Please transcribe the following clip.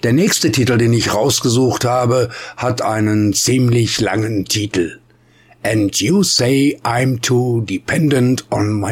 Der nächste Titel, den ich rausgesucht habe, hat einen ziemlich langen Titel. And you say I'm too dependent on my